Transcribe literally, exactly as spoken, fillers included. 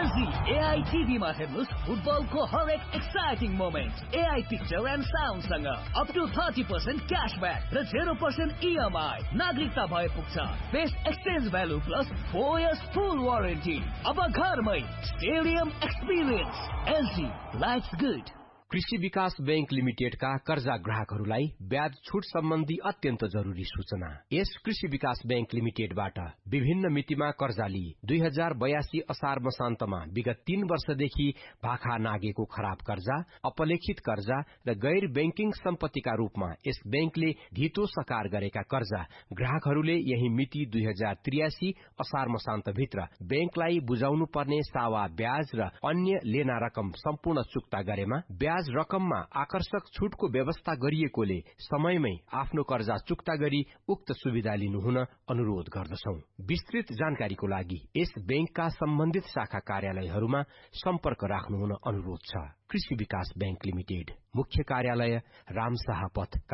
LG AI टिभीमा हेर्नुस् फुटबलको हरेक exciting moment. AI picture and साउन्डसँग up to thirty percent cashback र जेरो पर्सेन्ट इएमआई। नागरिकता भए पुग्छ। Best exchange value plus four years फुल वारेन्टी। अब घरमै stadium experience. LG, lives good. कृषि विकास बैंक लिमिटेडका कर्जा ग्राहकहरूलाई ब्याज छुट सम्बन्धी अत्यन्त जरुरी सूचना। यस कृषि विकास बैंक लिमिटेडबाट विभिन्न मितिमा कर्जा लिई दुई हजार बयासी असार मसान्तमा विगत तीन वर्षदेखि भाखा नागेको खराब कर्जा, अपलेखित कर्जा र गैर बैंकिङ सम्पत्तिका रूपमा यस बैंकले धितो सकार गरेका कर्जा ग्राहकहरूले यही मिति दुई हजार त्रियासी असार मसान्त भित्र बैंकलाई बुझाउनु पर्ने सावा ब्याज र अन्य लेना रकम सम्पूर्ण चुक्ता गरेमा ब्याज रकममा आकर्षक छुटको व्यवस्था गरिएकोले समयमै आफ्नो कर्जा चुक्ता गरी उक्त सुविधा लिनुहुन अनुरोध गर्दछौ। विस्तृत जानकारीको लागि यस बैंकका सम्बन्धित शाखा कार्यालयहरूमा सम्पर्क राख्नुहुन अनुरोध छ। कृषि विकास बैंक लिमिटेड, मुख्य कार्यालय रामशाह पथ